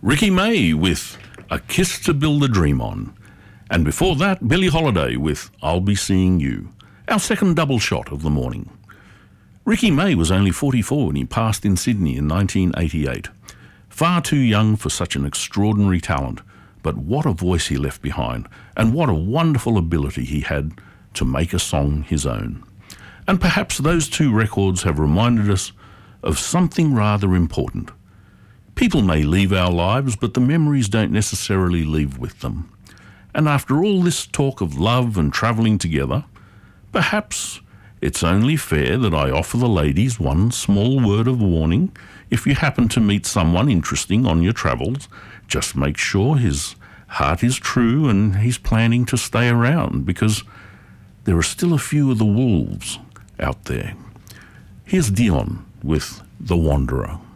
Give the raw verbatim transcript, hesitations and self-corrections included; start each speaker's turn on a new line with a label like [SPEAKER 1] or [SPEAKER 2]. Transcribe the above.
[SPEAKER 1] Ricky May with A Kiss to Build a Dream On. And before that, Billie Holiday with I'll Be Seeing You, our second double shot of the morning. Ricky May was only forty-four when he passed in Sydney in nineteen eighty-eight. Far too young for such an extraordinary talent, but what a voice he left behind, and what a wonderful ability he had to make a song his own. And perhaps those two records have reminded us of something rather important. People may leave our lives, but the memories don't necessarily leave with them. And after all this talk of love and travelling together, perhaps it's only fair that I offer the ladies one small word of warning. If you happen to meet someone interesting on your travels, just make sure his heart is true and he's planning to stay around, because there are still a few of the wolves out there. Here's Dion with The Wanderer.